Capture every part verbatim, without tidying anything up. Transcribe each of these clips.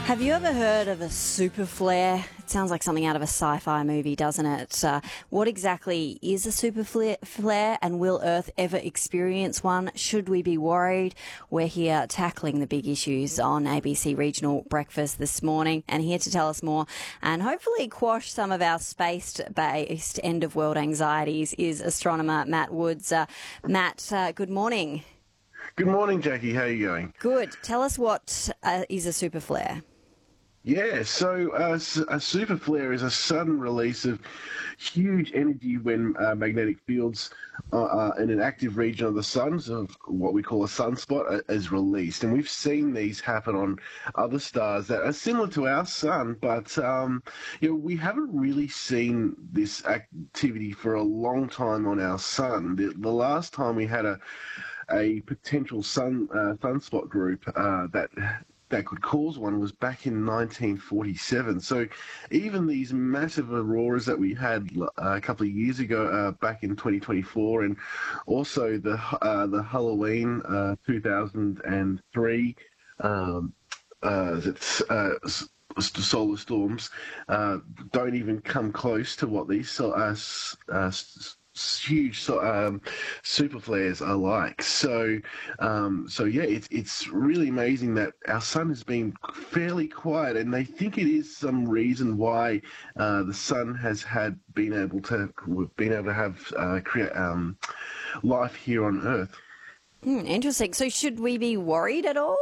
Have you ever heard of a super flare? It sounds like something out of a sci-fi movie, doesn't it? Uh, what exactly is a super flare, flare and will Earth ever experience one? Should we be worried? We're here tackling the big issues on A B C Regional Breakfast this morning, and here to tell us more and hopefully quash some of our space-based end-of-world anxieties is astronomer Matt Woods. Uh, Matt, uh, good morning. Good morning, Jackie. How are you going? Good. Tell us what uh, is a super flare. Yeah, so uh, a super flare is a sudden release of huge energy when uh, magnetic fields uh, uh, in an active region of the sun, so what we call a sunspot, uh, is released. And we've seen these happen on other stars that are similar to our sun, but um, you know, we haven't really seen this activity for a long time on our sun. The, the last time we had a a potential sun uh, sunspot group uh, that that could cause one was back in nineteen forty-seven. So even these massive auroras that we had uh, a couple of years ago, uh, back in twenty twenty-four, and also the uh, the Halloween uh, two thousand three, um, uh, it's, uh, solar storms, uh, don't even come close to what these so, uh, uh, huge so, um, super flares are like. So, um, so yeah, it's it's really amazing that our sun has been fairly quiet, and they think it is some reason why uh, the sun has had been able to been able to have uh, create um, life here on Earth. Hmm, interesting. So, should we be worried at all?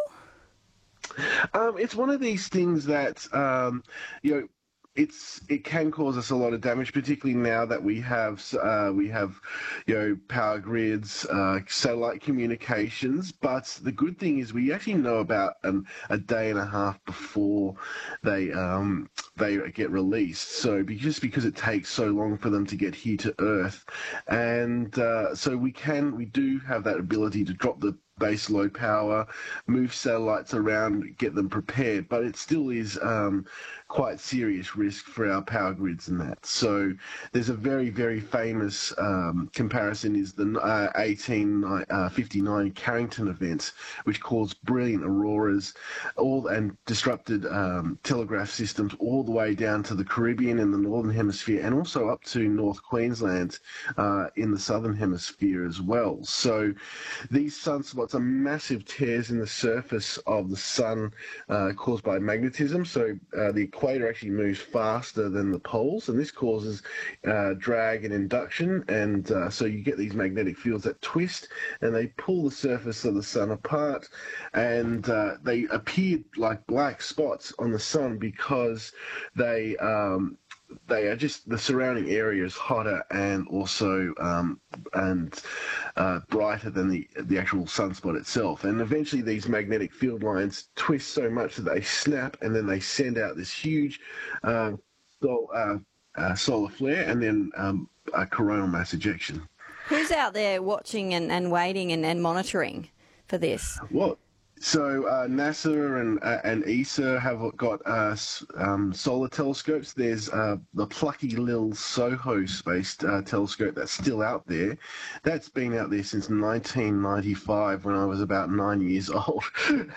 Um, it's one of these things that um, you know. It's it can cause us a lot of damage, particularly now that we have uh, we have, you know, power grids, uh, satellite communications. But the good thing is we actually know about um, a day and a half before they um, they get released. So just because it takes so long for them to get here to Earth, and uh, so we can we do have that ability to drop the base load power, move satellites around, get them prepared, but it still is um, quite serious risk for our power grids and that. So there's a very, very famous um, comparison is the uh, eighteen fifty-nine Carrington event, which caused brilliant auroras all and disrupted um, telegraph systems all the way down to the Caribbean in the Northern Hemisphere and also up to North Queensland uh, in the Southern Hemisphere as well. So these sunspots are massive tears in the surface of the sun uh, caused by magnetism. So uh, the equator actually moves faster than the poles, and this causes uh, drag and induction, and uh, so you get these magnetic fields that twist and they pull the surface of the sun apart, and uh, they appear like black spots on the sun because they um, they are just the surrounding area is hotter and also um, and uh, brighter than the the actual sunspot itself. And eventually these magnetic field lines twist so much that they snap, and then they send out this huge uh, sol- uh, uh, solar flare and then um, a coronal mass ejection. Who's out there watching and, and waiting and, and monitoring for this? Well, So uh, NASA and uh, and E S A have got uh, um, solar telescopes. There's uh, the plucky little SOHO space uh, telescope that's still out there. That's been out there since nineteen ninety-five, when I was about nine years old.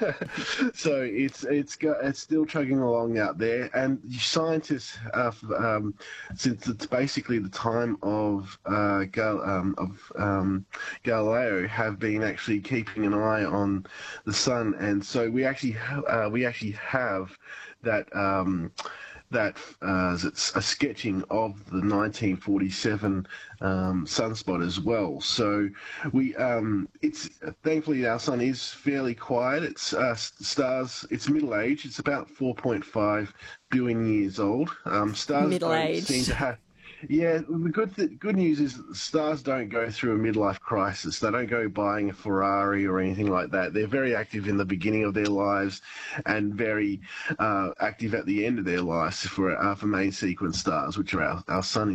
So it's it's got it's still chugging along out there. And scientists, uh, um, since it's basically the time of uh, Gal- um, of um, Galileo, have been actually keeping an eye on the sun. And so we actually ha- uh, we actually have that um, that uh, it's a sketching of the nineteen forty-seven um, sunspot as well. So we um, it's thankfully our sun is fairly quiet. It's uh, stars. It's middle age. It's about four point five billion years old. Um, stars Middle don't age. seem to have. Yeah, the good th- good news is stars don't go through a midlife crisis. They don't go buying a Ferrari or anything like that. They're very active in the beginning of their lives and very uh, active at the end of their lives for uh, for main sequence stars, which are our, our sun